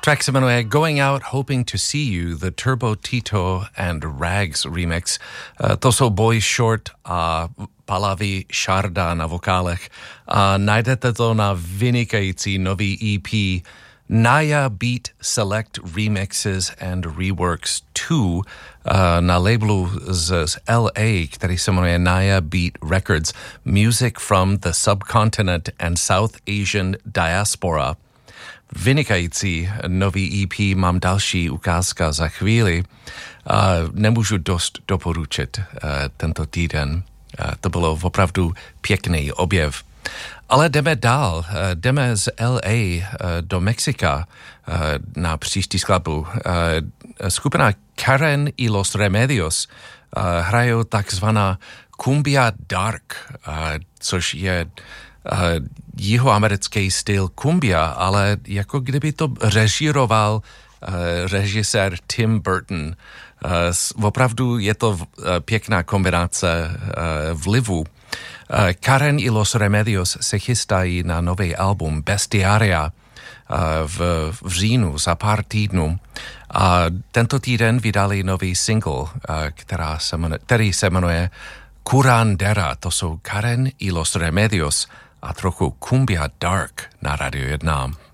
Track se jmenuje Going Out Hoping to See You, the Turbo Tito and Rags remix. To jsou Boy Short a Pallavi Sharda na vokálech. Najdete to na vynikající nový EP Naya Beat Select Remixes and Reworks 2 na labelu z LA, který se jmenuje Naya Beat Records, Music from the Subcontinent and South Asian Diaspora. Vynikající nový EP, mám další ukázka za chvíli. Nemůžu dost doporučit tento týden. To bylo opravdu pěkný objev. Ale jdeme dál. Jdeme z LA do Mexika na příští skladbu. Skupina Karen y los Remedios hrajou takzvaná Cumbia Dark, což je jihoamerický styl cumbia, ale jako kdyby to režíroval režisér Tim Burton. Opravdu je to pěkná kombinace vlivu. Karen y los Remedios se chystají na nový album Bestiaria v říjnu za pár týdnů. A tento týden vydali nový single, který se jmenuje Curandera. To jsou Karen y los Remedios a trochu Cumbia Dark na Radio 1.